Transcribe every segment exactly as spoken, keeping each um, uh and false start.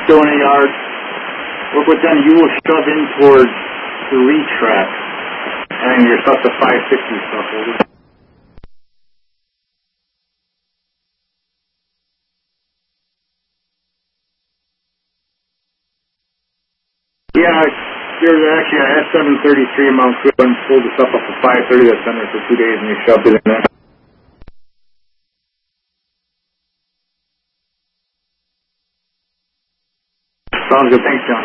still in the yard. Work with them. You will shove in towards three track. And you're stuff to five sixty stuff. Over. Yeah, there's actually a S seven thirty-three in Mount Crew and pulled this up up to five thirty. That's been there for two days and you shoved it in there. Sounds good. Thanks, John.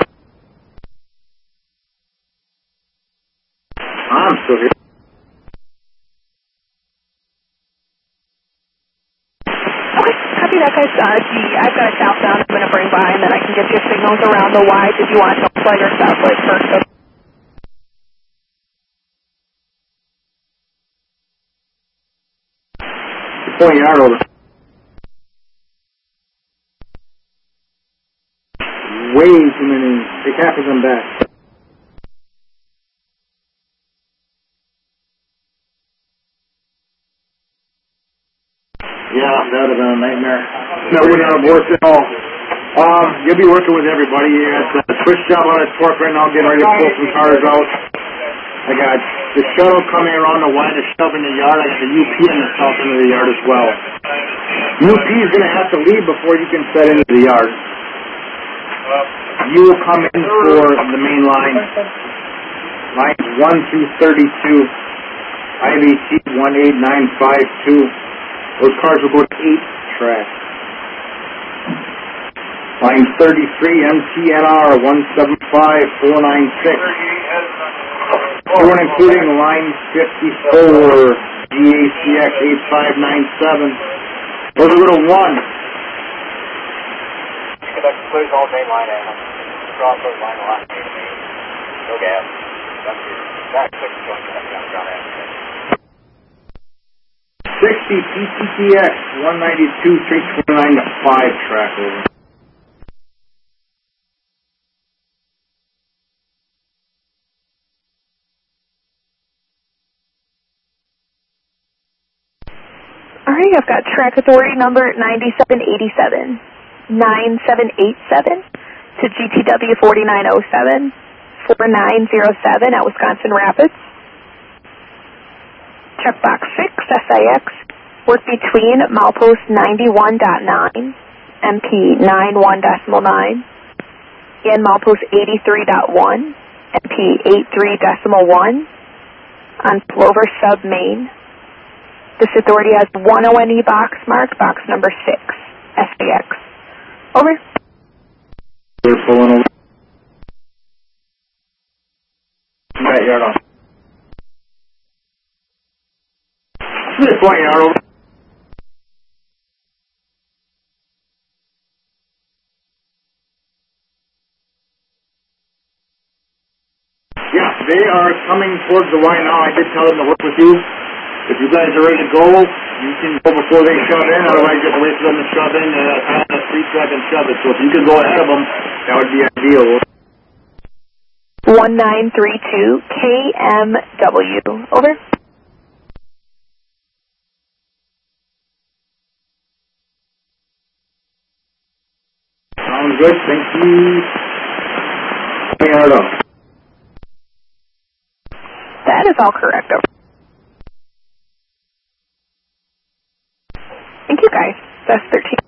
I'm still here. Okay, copy that, guys. Uh, G, I've got a southbound I'm going to bring by, and then I can get your signals around the Y if you want to plug your satellite first. So Point yard over. Way too many. Take half of them back. Yeah, that would have been a nightmare. That would not have worked at all. Um, you'll be working with everybody. You got the switch job on its torque right now, getting ready to pull some cars out. I got the shuttle coming around the Y to shove in the yard. I got the U P in the south end of the yard as well. U P is going to have to leave before you can set into the yard. You will come in for the main line. Lines one through thirty-two. I V T one eight nine five two. Those cars will go to eight track. Line thirty-three, M T N R one seven five four nine six. Everyone including line fifty-four, G A C X eight five nine seven. Those are little one. Conduct clears all main line and cross those line line. No gas. That's your back six going down ground end. sixty P T T X one ninety-two three twenty-nine to five track over. Alright, I've got track authority number ninety-seven eighty-seven, nine seven eight seven to G T W forty-nine oh seven, four nine oh seven at Wisconsin Rapids. Checkbox six, S I X, work between milepost ninety-one point nine, M P ninety-one point nine, and milepost eighty-three point one, M P eighty-three point one, on Plover Sub Main. This authority has one O N E box marked, box number six, S A X. Over. They're pulling over. Right, yard off. This point yard over. Yeah, they are coming towards the Y now. I did tell them to work with you. If you guys are ready to go, you can go before they shove in. Otherwise, you have to wait for them to shove in uh, on the street track and shove it. So if you could go ahead of them, that would be ideal. one nine three two K M W. Over. Sounds good. Thank you. Yard off. That is all correct. Over. Thank you, guys. That's thirteen.